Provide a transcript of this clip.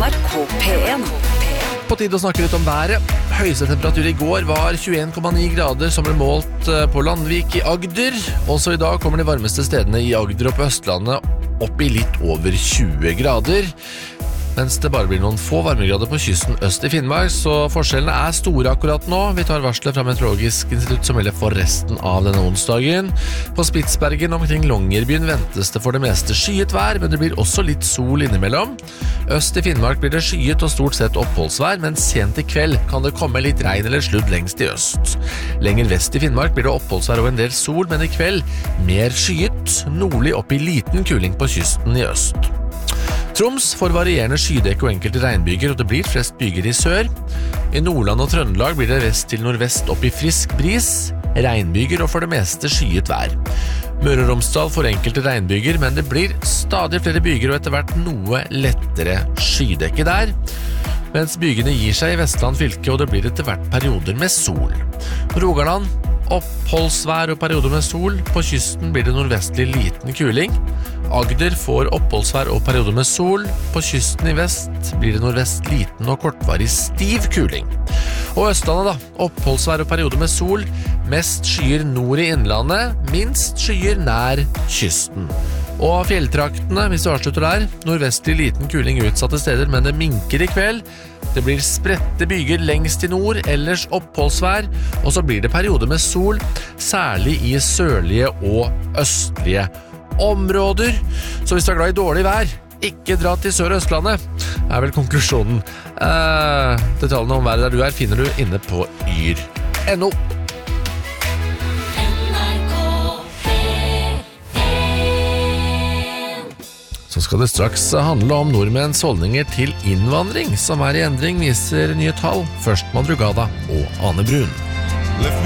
NRK P1. På tide å snakke litt om været. Høyeste temperatur i går var 21,9 grader som ble målt på Landvik i Agder. Også i dag kommer de varmeste stedene i Agder og på Østlandet opp i litt over 20 grader. Mens det bare blir noen få varmegrader på kysten øst i Finnmark, så forskjellene er store akkurat nå. Vi tar varslet fra Meteorologisk institutt som gjelder for resten av denne onsdagen. På Spitsbergen omkring Longyearbyen ventes det for det meste skyet vær, men det blir også litt sol innimellom. Øst i Finnmark blir det skyet og stort sett oppholdsvær, men sent i kveld kan det komme litt regn eller sludd lengst i øst. Lenger vest i Finnmark blir det oppholdsvær og en del sol, men i kveld mer skyet, nordlig opp i liten kuling på kysten i øst. Troms får varierende skydekke og enkelte regnbyger, og det blir flest byger i sør. I Nordland og Trøndelag blir det vest til nordvest opp i frisk bris, regnbyger og for det meste skyet vær. Møre og Romsdal får enkelte regnbyger, men det blir stadig flere byger og etter hvert noe lettere skydekke der. Mens bygene gir seg i Vestland fylke, og det blir etter hvert perioder med sol. Rogaland, oppholdsvær og perioder med sol. På kysten blir det nordvestlig liten kuling. Agder får oppholdsvær og perioder med sol. På kysten i vest blir det nordvest liten og kortvarig stiv kuling. Og Østlandet da, oppholdsvær og perioder med sol. Mest skyer nord i innlandet, minst skyer nær kysten. Og fjelltraktene, hvis du avslutter der, nordvestlig liten kuling utsatte steder, men det minker i kveld. Det blir spredte byger lengst i nord, ellers oppholdsvær, og så blir det perioder med sol, særlig i sørlige og østlige områder. Så hvis du er glad i dårlig vær, ikke dra til Sør- og Østlandet, er vel konklusjonen. Detaljene om været der du er finner du inne på yr.no. Så skal det straks handle om nordmenns holdninger til innvandring, som er i endring, viser nye tall. Først Madrugada og Ane Brun.